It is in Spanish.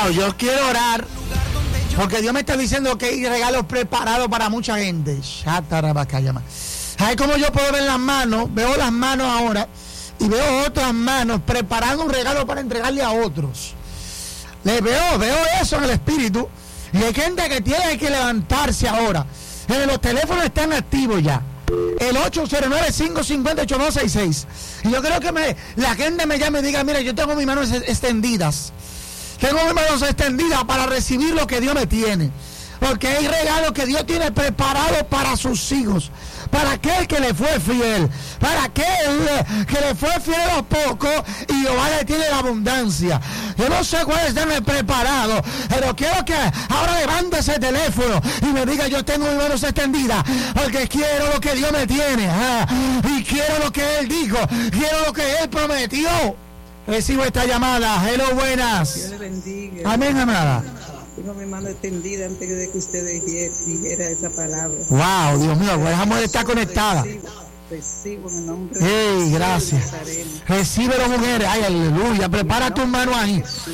Wow, yo quiero orar porque Dios me está diciendo que hay regalos preparados para mucha gente. Ay, como yo puedo ver las manos, veo las manos ahora y veo otras manos preparando un regalo para entregarle a otros. Veo eso en el espíritu. Y hay gente que tiene que levantarse ahora. Los teléfonos están activos ya. El 809-550-8266. Y yo creo que la gente me llame y diga, mira, yo tengo mis manos extendidas. Tengo mis manos extendidas para recibir lo que Dios me tiene. Porque hay regalos que Dios tiene preparados para sus hijos. Para aquel que le fue fiel. Para aquel que le fue fiel a los pocos y Jehová le tiene la abundancia. Yo no sé cuáles están preparados, pero quiero que ahora levante ese teléfono y me diga, yo tengo mis manos extendidas porque quiero lo que Dios me tiene. Y quiero lo que Él dijo. Quiero lo que Él prometió. Recibo esta llamada. Hello, buenas. Dios le bendiga. Amén, amada. Tengo mi mano extendida antes de que usted dijera esa palabra. Wow, Dios mío, pues esa mujer está conectada. Recibo en el nombre Hey, de gracias. Nazareno. Recíbelo, mujeres. Ay, aleluya. Prepara tus manos ahí.